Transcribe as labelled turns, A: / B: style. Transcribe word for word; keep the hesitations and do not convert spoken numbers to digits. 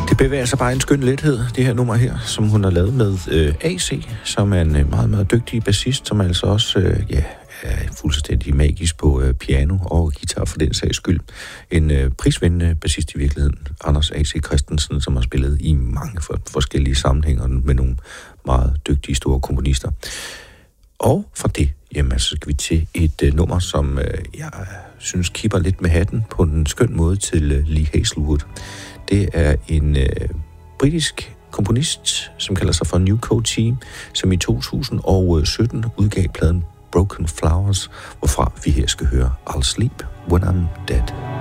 A: Det bevæger sig bare en skøn lethed, det her nummer her, som hun har lavet med øh, A C, som er en øh, meget, meget dygtig bassist, som altså også øh, ja, er fuldstændig magisk på øh, piano og guitar for den sags skyld. En øh, prisvindende bassist i virkeligheden, Anders A C Christensen, som har spillet i mange for, forskellige sammenhænger med nogle meget dygtige store komponister. Og fra det, jamen, så skal vi til et øh, nummer, som øh, jeg synes kipper lidt med hatten på en skøn måde til øh, Lee Hazlewood. Det er en øh, britisk komponist, som kalder sig for New Code Team, som i to tusind og sytten udgav pladen Broken Flowers, hvorfra vi her skal høre I'll Sleep When I'm Dead.